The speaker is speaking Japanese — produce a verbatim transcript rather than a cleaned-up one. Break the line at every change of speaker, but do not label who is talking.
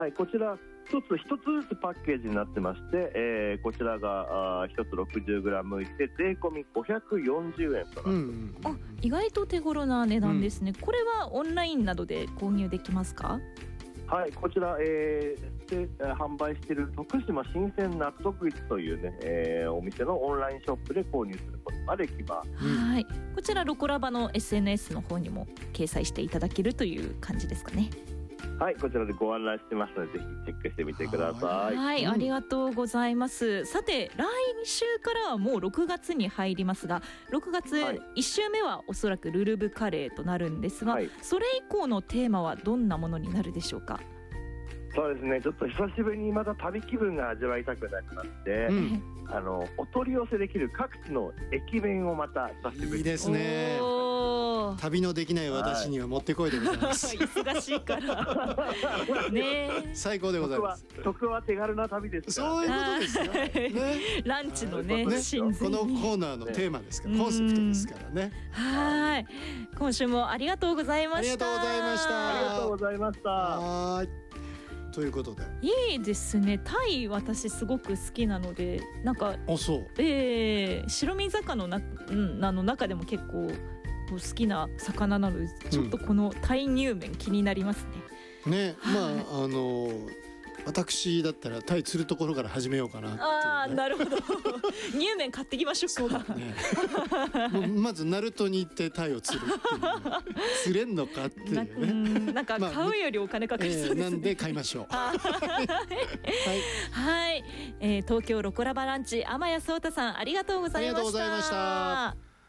はい、こちら一つ一つずつパッケージになってまして、えー、こちらが一つ ろくじゅうグラム で税込みごひゃくよんじゅうえんとなってます、うんうん、
あ、意外と手頃な値段ですね、うん、これはオンラインなどで購入できますか？
はい、こちら、えー、で販売している徳島新鮮納得市というね、えー、お店のオンラインショップで購入することができます。
はい、こちらロコラバの エスエヌエス の方にも掲載していただけるという感じですかね。
はい、こちらでご案内してますので、ぜひチェックしてみてください。
はい、うん、ありがとうございます。さて、来週からはもうろくがつに入りますが、ろくがついっ週目はおそらくルルブカレーとなるんですが、はい、それ以降のテーマはどんなものになるでしょうか？
そうですね、ちょっと久しぶりにまた旅気分が味わいたくなくなって、うん、あのお取り寄せできる各地の駅弁をまた久しぶりに。
いいですね。旅のできない私にはもってこいでございます、
はい、忙しいからね。
最高でございます。
食は手軽な旅ですから、
そういうことですよ、ね、
ランチのね、
ね、このコーナーのテーマですから、ね、コンセプトですからね。
はい、今週もありがとうございました。
ありがとうございました。
ありがとうございました。
はい、ということで
いいですね。タイ私すごく好きなので、なんか
あ、そう、
えー、白身魚のな、うん、あの中でも結構好きな魚なので、ちょっとこのタイ乳麺気になりますね。
ね、まああの私だったらタイ釣るところから始めようかなっていう、ね、
ああ、なるほど乳麺買ってきましょうか。
そうだねもうまず鳴門に行ってタイを釣るっていう、ね、釣れんのかっていうね、
な, なんか買うよりお金かかりそうですね、
まあえー、なんで買いましょうはい、
はい、えー、東京ロコラバランチ、天谷壮太さんありがとうございました。
ありがとうございました。